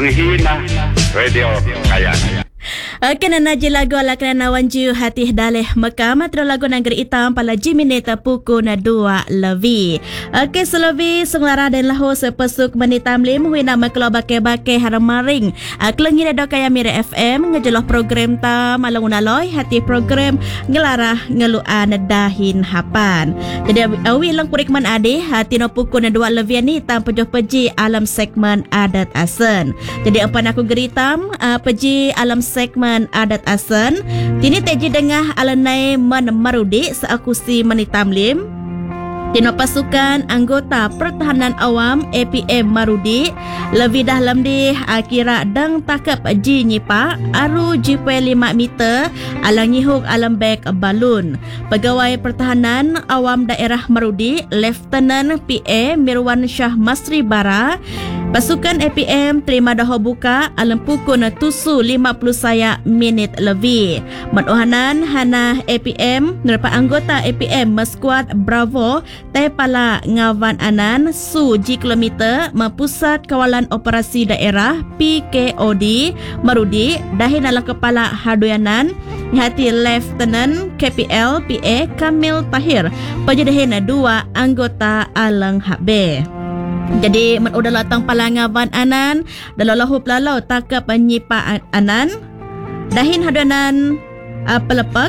penghina radio kaya. Kena naji lagu ala kena wanju hati daleh Mekam atau lagu Negeri Hitam pala Jimineta pukul 2 lebih. Selebi senglara dan lahu sepesuk menit tamlim hui nama keluar bake-bake haramaring. Kelengi redo kaya Mira FM ngejeloh program tam alang unaloy hati program ngelarah ngeluan dahin hapan. Jadi awi lang purik man ade hati no pukul 2 lebih ni tam pejoh peji alam segmen adat asen. Jadi empan aku geritam peji alam segmen adat asen. Tini teji dengah alanai marudi seakusi menitamlim. Tino pasukan anggota Pertahanan Awam APM Marudi lebih dalam di akira dang takap ji nyipa aru jipe 5 meter alang nyihuk alam bek balun. Pegawai Pertahanan Awam Daerah Marudi Lieutenant PA Mirwan Shah Masri Bara pasukan APM terima dah buka alam pukul 7.50 saya minit lebih. Menuhanan hana APM nerpa anggota APM Meskuat Bravo Tepala Ngawan Anan Su Ji kilometer Mapusat Kawalan Operasi Daerah PKOD Marudi dahin ala kepala Hadoyanan hati Lieutenant KPL PA Kamil Tahir pejadahin 2 anggota alang HB. Jadi menudah latang palangawan anan dalalahu pelalau takap penyipa anan dahin hadoyanan pelepak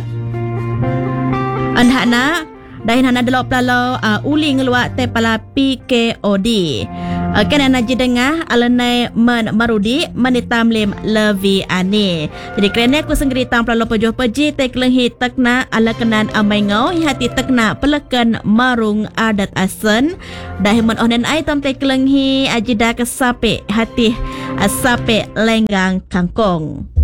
andhana dahin hana dalau pelalau uli ngeluak tepala PKOD. Kena naji dengah alanai marudi menitamlim levi ane. Jadi kerana aku senggeritam pelalau pejoh peji teklenghi tekna ala kenan amai ngau hati tekna pelekan marung adat asen dahin onen item teklenghi ajida kesape hati sape lenggang kangkong.